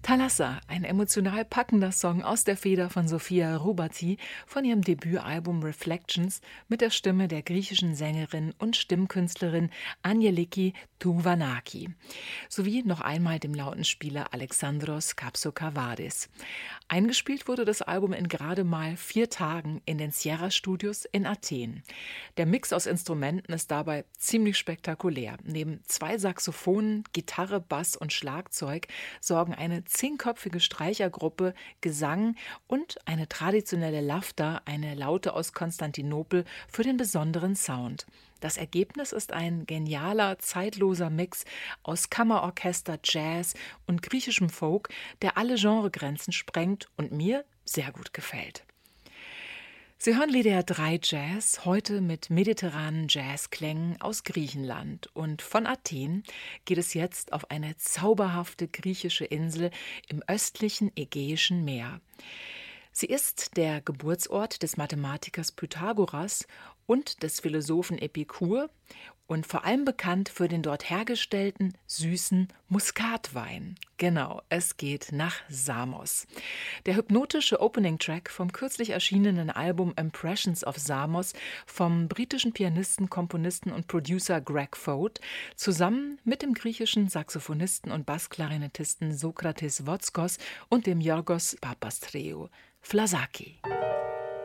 Thalassa, ein emotional packender Song aus der Feder von Sofia Hrubati von ihrem Debütalbum Reflections mit der Stimme der griechischen Sängerin und Stimmkünstlerin Angeliki Touvanaki sowie noch einmal dem Lautenspieler Alexandros Kapsokavadis. Eingespielt wurde das Album in gerade mal 4 Tagen in den Sierra Studios in Athen. Der Mix aus Instrumenten ist dabei ziemlich spektakulär. Neben 2 Saxophonen, Gitarre, Bass und Schlagzeug sorgen eine 10-köpfige Streichergruppe, Gesang und eine traditionelle Lafta, eine Laute aus Konstantinopel, für den besonderen Sound. Das Ergebnis ist ein genialer, zeitloser Mix aus Kammerorchester, Jazz und griechischem Folk, der alle Genregrenzen sprengt und mir sehr gut gefällt. Sie hören WDR 3 Jazz, heute mit mediterranen Jazzklängen aus Griechenland. Und von Athen geht es jetzt auf eine zauberhafte griechische Insel im östlichen Ägäischen Meer. Sie ist der Geburtsort des Mathematikers Pythagoras und des Philosophen Epikur und vor allem bekannt für den dort hergestellten süßen Muskatwein. Genau, es geht nach Samos. Der hypnotische Opening-Track vom kürzlich erschienenen Album Impressions of Samos vom britischen Pianisten, Komponisten und Producer Greg Foat zusammen mit dem griechischen Saxophonisten und Bassklarinettisten Sokrates Votzkos und dem Yorgos Papastreou. Flasaki.